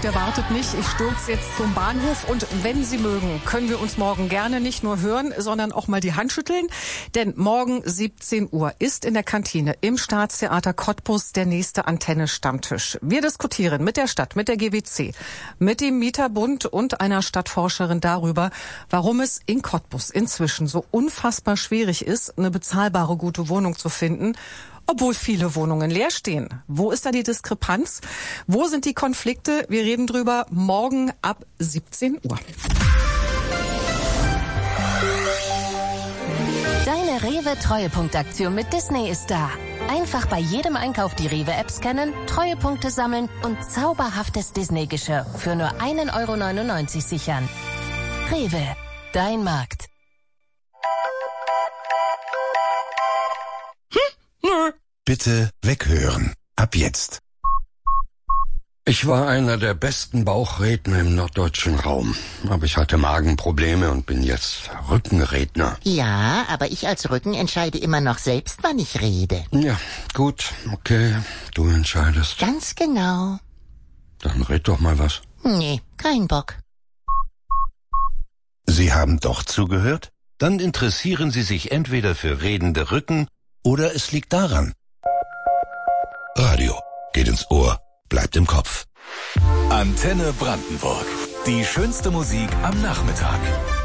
der wartet nicht. Ich stürze jetzt zum Bahnhof und wenn Sie mögen, können wir uns morgen gerne nicht nur hören, sondern auch mal die Hand schütteln. Denn morgen 17 Uhr ist in der Kantine im Staatstheater Cottbus der nächste Antenne-Stammtisch. Wir diskutieren mit der Stadt, mit der GWC, mit dem Mieterbund und einer Stadtforscherin darüber, warum es in Cottbus inzwischen so unfassbar schwierig ist, eine bezahlbare gute Wohnung zu finden, obwohl viele Wohnungen leer stehen. Wo ist da die Diskrepanz? Wo sind die Konflikte? Wir reden drüber morgen ab 17 Uhr. Deine Rewe-Treuepunktaktion mit Disney ist da. Einfach bei jedem Einkauf die Rewe-App scannen, Treuepunkte sammeln und zauberhaftes Disney-Geschirr für nur 1,99 € sichern. Rewe, dein Markt. Bitte weghören. Ab jetzt. Ich war einer der besten Bauchredner im norddeutschen Raum. Aber ich hatte Magenprobleme und bin jetzt Rückenredner. Ja, aber ich als Rücken entscheide immer noch selbst, wann ich rede. Ja, gut, okay, du entscheidest. Ganz genau. Dann red doch mal was. Nee, kein Bock. Sie haben doch zugehört? Dann interessieren Sie sich entweder für redende Rücken oder es liegt daran. Radio geht ins Ohr, bleibt im Kopf. Antenne Brandenburg. Die schönste Musik am Nachmittag.